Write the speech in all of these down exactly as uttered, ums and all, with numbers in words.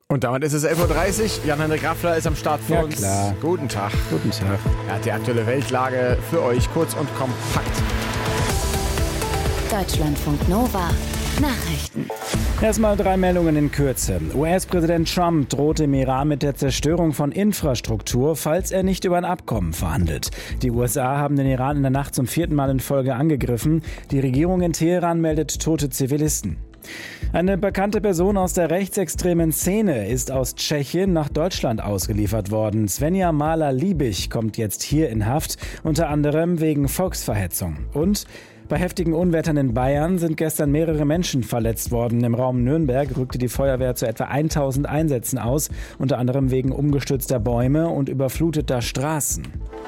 Und damit ist es elf Uhr dreißig. Jan-Henrik Raffler ist am Start für ja, uns. Klar. Guten Tag. Guten Tag. Er hat die aktuelle Weltlage für euch kurz und kompakt. Deutschlandfunk Nova. Nachrichten. Erstmal drei Meldungen in Kürze. U S-Präsident Trump droht dem Iran mit der Zerstörung von Infrastruktur, falls er nicht über ein Abkommen verhandelt. Die U S A haben den Iran in der Nacht zum vierten Mal in Folge angegriffen. Die Regierung in Teheran meldet tote Zivilisten. Eine bekannte Person aus der rechtsextremen Szene ist aus Tschechien nach Deutschland ausgeliefert worden. Svenja Mahler-Liebig kommt jetzt hier in Haft, unter anderem wegen Volksverhetzung. Und bei heftigen Unwettern in Bayern sind gestern mehrere Menschen verletzt worden. Im Raum Nürnberg rückte die Feuerwehr zu etwa tausend Einsätzen aus, unter anderem wegen umgestürzter Bäume und überfluteter Straßen.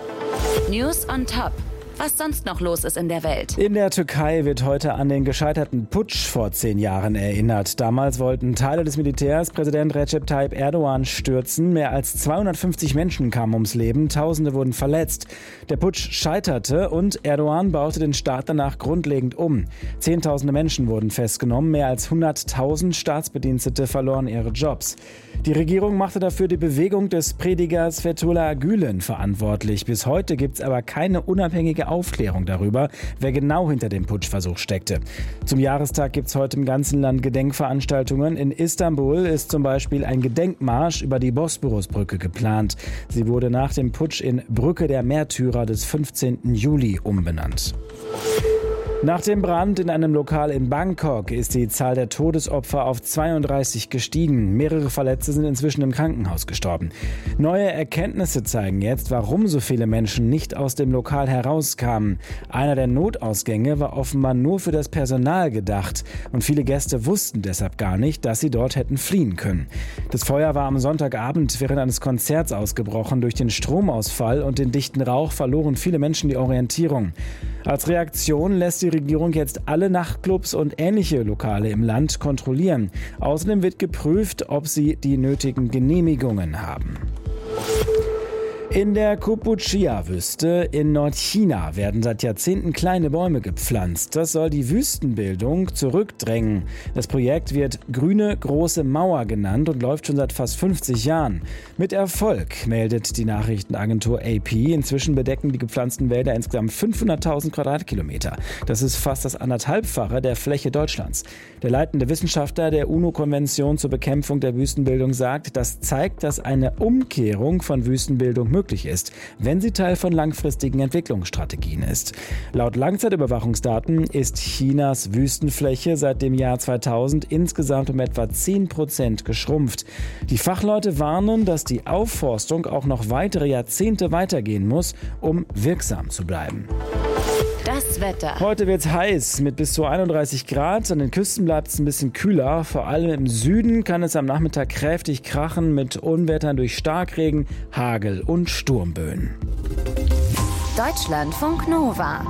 News on Top. Was sonst noch los ist in der Welt. In der Türkei wird heute an den gescheiterten Putsch vor zehn Jahren erinnert. Damals wollten Teile des Militärs Präsident Recep Tayyip Erdogan stürzen. Mehr als zweihundertfünfzig Menschen kamen ums Leben, Tausende wurden verletzt. Der Putsch scheiterte und Erdogan baute den Staat danach grundlegend um. Zehntausende Menschen wurden festgenommen, mehr als hunderttausend Staatsbedienstete verloren ihre Jobs. Die Regierung machte dafür die Bewegung des Predigers Fethullah Gülen verantwortlich. Bis heute gibt es aber keine unabhängige Aufklärung darüber, wer genau hinter dem Putschversuch steckte. Zum Jahrestag gibt es heute im ganzen Land Gedenkveranstaltungen. In Istanbul ist zum Beispiel ein Gedenkmarsch über die Bosporusbrücke geplant. Sie wurde nach dem Putsch in Brücke der Märtyrer des fünfzehnten Juli umbenannt. Nach dem Brand in einem Lokal in Bangkok ist die Zahl der Todesopfer auf zweiunddreißig gestiegen. Mehrere Verletzte sind inzwischen im Krankenhaus gestorben. Neue Erkenntnisse zeigen jetzt, warum so viele Menschen nicht aus dem Lokal herauskamen. Einer der Notausgänge war offenbar nur für das Personal gedacht und viele Gäste wussten deshalb gar nicht, dass sie dort hätten fliehen können. Das Feuer war am Sonntagabend während eines Konzerts ausgebrochen. Durch den Stromausfall und den dichten Rauch verloren viele Menschen die Orientierung. Als Reaktion lässt die Regierung jetzt alle Nachtclubs und ähnliche Lokale im Land kontrollieren. Außerdem wird geprüft, ob sie die nötigen Genehmigungen haben. In der Kampuchea-Wüste in Nordchina werden seit Jahrzehnten kleine Bäume gepflanzt. Das soll die Wüstenbildung zurückdrängen. Das Projekt wird Grüne Große Mauer genannt und läuft schon seit fast fünfzig Jahren. Mit Erfolg, meldet die Nachrichtenagentur A P. Inzwischen bedecken die gepflanzten Wälder insgesamt fünfhunderttausend Quadratkilometer. Das ist fast das anderthalbfache der Fläche Deutschlands. Der leitende Wissenschaftler der UNO-Konvention zur Bekämpfung der Wüstenbildung sagt, das zeigt, dass eine Umkehrung von Wüstenbildung möglich ist, wenn sie Teil von langfristigen Entwicklungsstrategien ist. Laut Langzeitüberwachungsdaten ist Chinas Wüstenfläche seit dem Jahr zweitausend insgesamt um etwa zehn Prozent geschrumpft. Die Fachleute warnen, dass die Aufforstung auch noch weitere Jahrzehnte weitergehen muss, um wirksam zu bleiben. Das Wetter. Heute wird es heiß mit bis zu einunddreißig Grad. An den Küsten bleibt es ein bisschen kühler. Vor allem im Süden kann es am Nachmittag kräftig krachen mit Unwettern durch Starkregen, Hagel und Sturmböen. Deutschlandfunk Nova.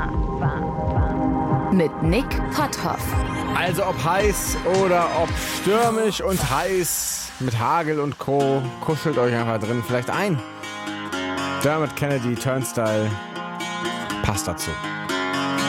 Mit Nick Potthoff. Also ob heiß oder ob stürmisch und heiß mit Hagel und Co. Kuschelt euch einfach drin vielleicht ein. Dermot Kennedy, Turnstile. Passt dazu.